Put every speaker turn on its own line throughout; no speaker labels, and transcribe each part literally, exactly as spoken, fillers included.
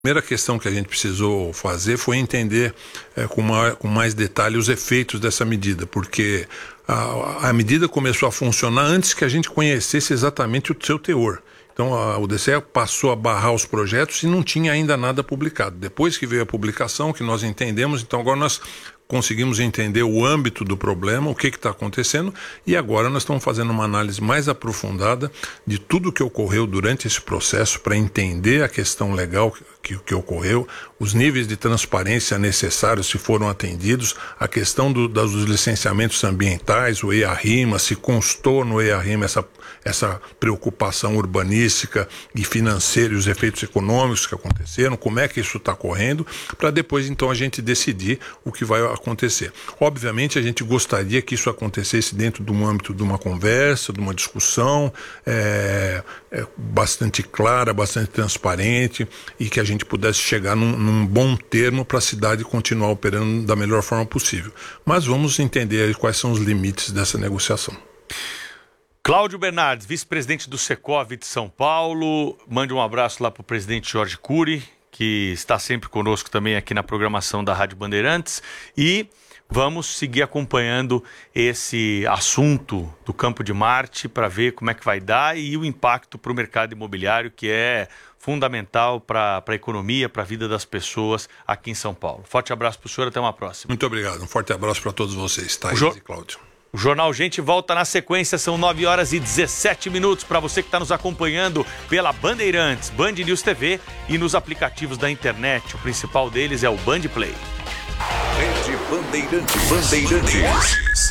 A primeira questão que a gente precisou fazer foi entender é, com, maior, com mais detalhe os efeitos dessa medida, porque a, a medida começou a funcionar antes que a gente conhecesse exatamente o seu teor. Então a, o D C E passou a barrar os projetos e não tinha ainda nada publicado. Depois que veio a publicação, que nós entendemos, então agora nós conseguimos entender o âmbito do problema, o que está acontecendo, e agora nós estamos fazendo uma análise mais aprofundada de tudo o que ocorreu durante esse processo para entender a questão legal que, que ocorreu, os níveis de transparência necessários se foram atendidos, a questão do, dos licenciamentos ambientais, o EIA-RIMA, se constou no EIA-RIMA essa, essa preocupação urbanística e financeira e os efeitos econômicos que aconteceram, como é que isso está correndo, para depois então a gente decidir o que vai acontecer. Obviamente a gente gostaria que isso acontecesse dentro de um âmbito de uma conversa, de uma discussão é, é, bastante clara, bastante transparente e que a gente pudesse chegar num, num bom termo para a cidade continuar operando da melhor forma possível. Mas vamos entender aí quais são os limites dessa negociação.
Cláudio Bernardes, vice-presidente do Secov de São Paulo, mande um abraço lá para o presidente Jorge Cury, que está sempre conosco também aqui na programação da Rádio Bandeirantes, e vamos seguir acompanhando esse assunto do Campo de Marte para ver como é que vai dar e o impacto para o mercado imobiliário, que é fundamental para a economia, para a vida das pessoas aqui em São Paulo. Forte abraço para o senhor, até uma próxima.
Muito obrigado, um forte abraço para todos vocês, Thaís
jo...
e Cláudio.
O Jornal Gente volta na sequência, são nove horas e dezessete minutos para você que está nos acompanhando pela Bandeirantes, Band News T V e nos aplicativos da internet. O principal deles é o Band Play.
Rede Bandeirantes. Bandeirantes.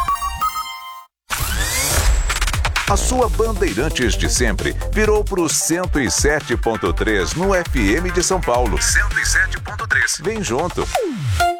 A sua Bandeirantes de sempre virou para o cento e sete ponto três no F M de São Paulo. cento e sete ponto três. Vem junto.